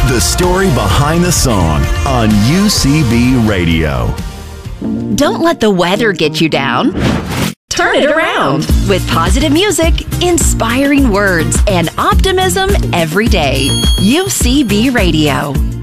The story behind the song on UCB Radio. Don't let the weather get you down. Turn it around with positive music, inspiring words, and optimism every day. UCB Radio.